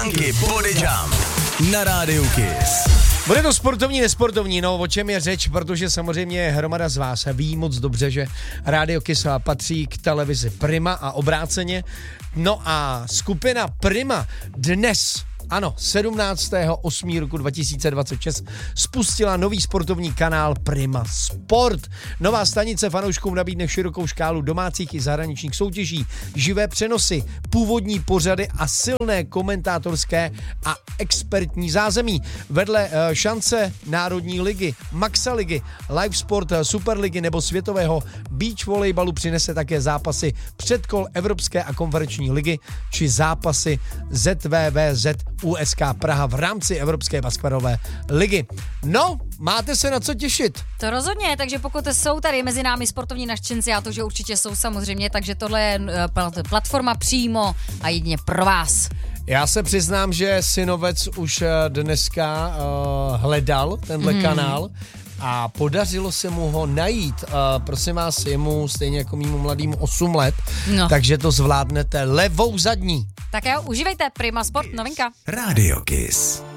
Funky Body Jump na Rádiu Kiss. Bude to sportovní, nesportovní, no o čem je řeč, protože samozřejmě hromada z vás ví moc dobře, že Rádio Kiss patří k televizi Prima a obráceně. No a skupina Prima dnes, ano, 17.8. roku 2026 spustila nový sportovní kanál Prima Sport. Nová stanice fanouškům nabídne širokou škálu domácích i zahraničních soutěží, živé přenosy, původní pořady a silné komentátorské a expertní zázemí. Vedle šance Národní ligy, Maxa ligy, Live Sport, Superligy nebo světového beach volejbalu přinese také zápasy předkol Evropské a konferenční ligy či zápasy ZVVZ USK Praha v rámci Evropské basketbalové ligy. No, máte se na co těšit. To rozhodně, takže pokud jsou tady mezi námi sportovní nadšenci, a to, že určitě jsou samozřejmě, takže tohle je platforma přímo a jedině pro vás. Já se přiznám, že synovec už dneska hledal tenhle kanál a podařilo se mu ho najít. Prosím vás, je mu stejně jako mému mladému 8 let, takže to zvládnete levou zadní. Tak jo, užívejte Prima Sport, novinka. Rádio Kiss.